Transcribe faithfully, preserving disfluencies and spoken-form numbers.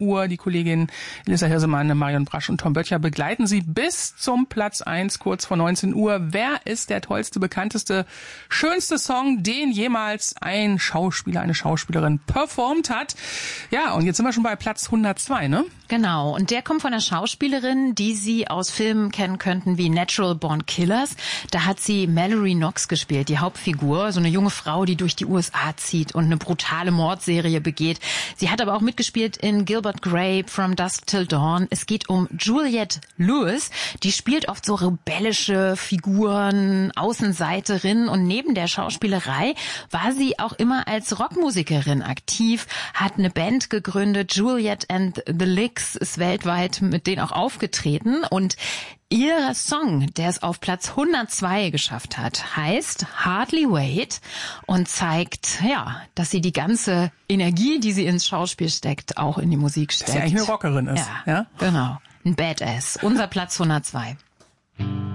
Uhr. Die Kollegin Elisa Hirsemann, Marion Brasch und Tom Böttcher begleiten Sie bis zum Platz eins, kurz vor neunzehn Uhr. Wer ist der tollste, bekannteste, schönste Song, den jemals ein Schauspieler, eine Schauspielerin performt hat? Ja, und jetzt sind wir schon bei Platz hundertzwei, ne? Genau, und der kommt von einer Schauspielerin, die Sie aus Filmen kennen könnten wie Natural Born Killers. Da hat sie Mallory Knox gespielt, die Hauptfigur, so eine junge Frau, die durch die U S A zieht und eine brutale Mordserie begeht. Sie hat aber auch mitgespielt in Gilbert Grape, From Dusk Till Dawn. Es geht um Juliette Lewis, die spielt oft so rebellische Figuren, Außenseiterin, und neben der Schauspielerei war sie auch immer als Rockmusikerin aktiv, hat eine Band gegründet, Juliette and the Licks, ist weltweit mit denen auch aufgetreten, und ihr Song, der es auf Platz hundertzwei geschafft hat, heißt Hardly Wait und zeigt, ja, dass sie die ganze Energie, die sie ins Schauspiel steckt, auch in die Musik steckt. Dass sie eigentlich eine Rockerin ist. Ja, ja? Genau. Ein Badass. Unser Platz hundertzwei.